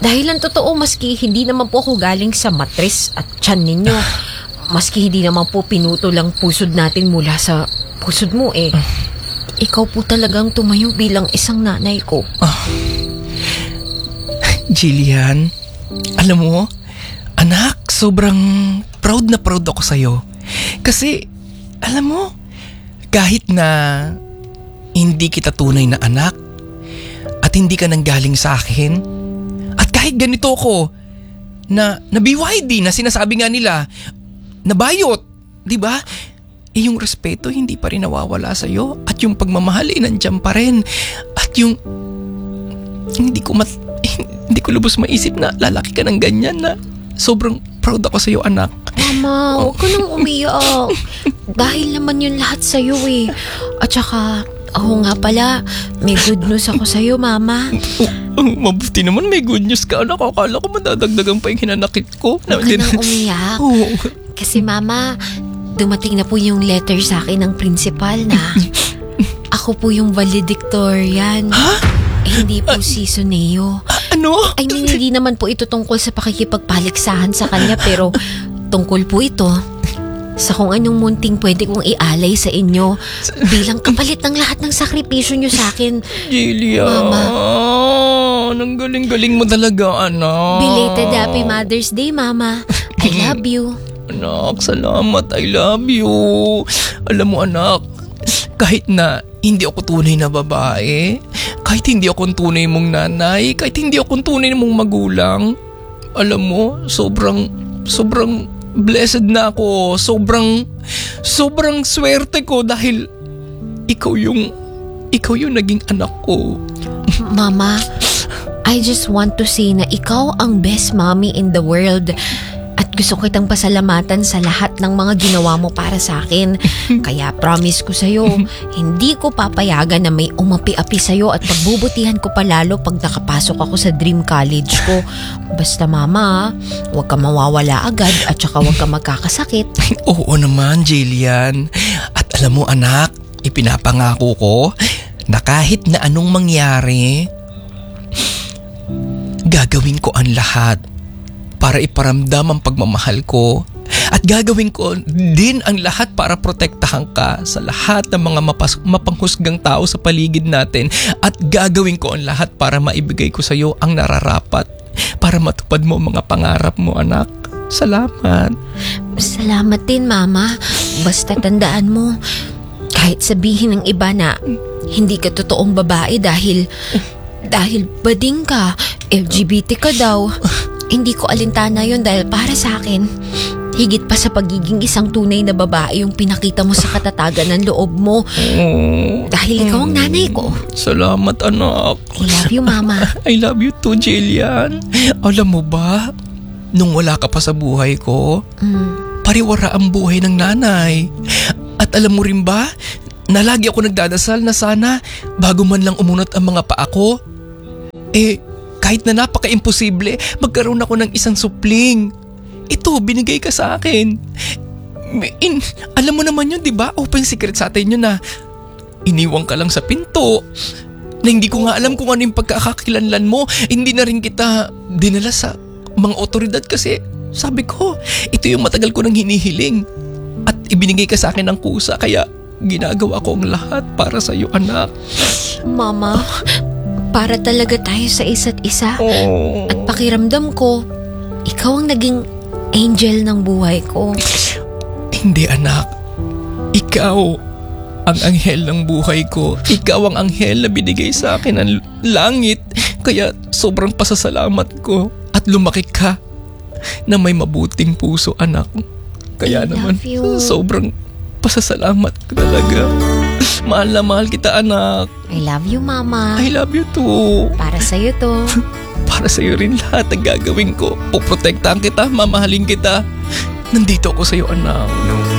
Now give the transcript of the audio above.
Dahil ang totoo, maski hindi naman po ako galing sa matris at tiyan ninyo, maski hindi naman po pinutol ang pusod natin mula sa pusod mo ikaw po talagang tumayo bilang isang nanay ko. Jillian, alam mo, anak, sobrang proud na proud ako sa'yo. Kasi, alam mo, kahit na hindi kita tunay na anak at hindi ka nanggaling sa akin, at kahit ganito ko na BYD na sinasabi nga nila na bayot, di ba? Yung respeto hindi pa rin nawawala sa'yo at yung pagmamahal nandiyan pa rin at yung hindi ko lubos maisip na lalaki ka ng ganyan na sobrang proud ako sa'yo, anak. Mama, huwag ka nang umiyak. Dahil naman yun lahat sa'yo At saka, nga pala, may good news ako sa'yo, Mama. Mabuti naman may good news ka, anak. Akala ko madadagdagan pa yung hinanakit ko. Huwag ka nang umiyak. Kasi, Mama, dumating na po yung letter sa akin ng principal na ako po yung valedictorian. Ha? Hindi po si Suneo. Ano? I mean, hindi naman po ito tungkol sa pakikipagpaliksahan sa kanya, pero tungkol po ito sa kung anong munting pwede kong ialay sa inyo bilang kapalit ng lahat ng sakripisyo nyo sa akin. Jillian, Mama. Ang galing-galing mo talaga, anak. Belated Happy Mother's Day, Mama. I love you. Anak, salamat. I love you. Alam mo, anak, kahit na hindi ako tunay na babae, kahit hindi ako tunay mong nanay, kahit hindi ako tunay mong magulang, alam mo, sobrang blessed na ako. Sobrang swerte ko dahil ikaw yung naging anak ko. Mama, I just want to say na ikaw ang best mommy in the world. At gusto ko kitang pasalamatan sa lahat ng mga ginawa mo para sa akin. Kaya promise ko sa'yo, hindi ko papayagan na may umapi-api sa'yo at pagbubutihan ko pa lalo pag nakapasok ako sa dream college ko. Basta mama, huwag ka mawawala agad at saka huwag ka magkakasakit. Oo naman, Jillian. At alam mo, anak, ipinapangako ko na kahit na anong mangyari, gagawin ko ang lahat para iparamdam ang pagmamahal ko at gagawin ko din ang lahat para protektahan ka sa lahat ng mga mapanghusgang tao sa paligid natin at gagawin ko ang lahat para maibigay ko sa iyo ang nararapat para matupad mo mga pangarap mo, anak. Salamat. Salamat din, Mama. Basta tandaan mo, kahit sabihin ng iba na hindi ka totoong babae dahil bading ka, LGBT ka daw, hindi ko alintana yun dahil para sa akin, higit pa sa pagiging isang tunay na babae yung pinakita mo sa katatagan ng loob mo. Dahil ikaw ang nanay ko. Salamat, anak. I love you, Mama. I love you too, Jillian. Alam mo ba, nung wala ka pa sa buhay ko, pariwara ang buhay ng nanay. At alam mo rin ba, na lagi ako nagdadasal na sana bago man lang umunat ang mga paa ko, kahit na napaka-imposible, magkaroon ako ng isang supling. Ito, binigay ka sa akin. Alam mo naman yun, di ba? Open secret sa atin yun na iniwang ka lang sa pinto. Na hindi ko nga alam kung ano yung pagkakakilanlan mo. Hindi na rin kita dinala sa mga otoridad kasi sabi ko, ito yung matagal ko nang hinihiling. At ibinigay ka sa akin ng kusa, kaya ginagawa ko ang lahat para sa iyo, anak. Mama, para talaga tayo sa isa't isa. At pakiramdam ko, ikaw ang naging angel ng buhay ko. Hindi, anak. Ikaw ang anghel ng buhay ko. Ikaw ang anghel na binigay sa akin ng langit. Kaya sobrang pasasalamat ko. At lumaki ka na may mabuting puso, anak. Kaya naman, sobrang pasasalamat ko talaga. Mahal na mahal kita, anak. I love you, Mama. I love you too. Para sa'yo to. Para sa'yo rin lahat ang gagawin ko. Poprotektahan kita, mamahalin kita. Nandito ako sa'yo, anak.